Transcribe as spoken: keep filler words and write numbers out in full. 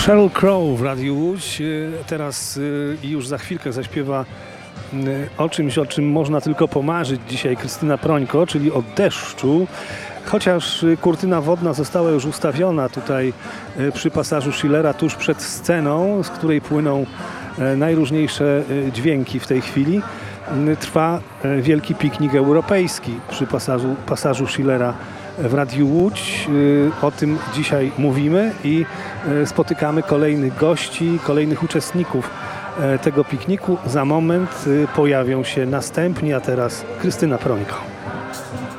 Sheryl Crow w Radiu Łódź. Teraz i już za chwilkę zaśpiewa o czymś, o czym można tylko pomarzyć dzisiaj Krystyna Prońko, czyli o deszczu. Chociaż kurtyna wodna została już ustawiona tutaj przy pasażu Schillera tuż przed sceną, z której płyną najróżniejsze dźwięki w tej chwili, trwa wielki piknik europejski przy pasażu, pasażu Schillera w Radiu Łódź. O tym dzisiaj mówimy i spotykamy kolejnych gości, kolejnych uczestników tego pikniku. Za moment pojawią się następni, a teraz Krystyna Prońko.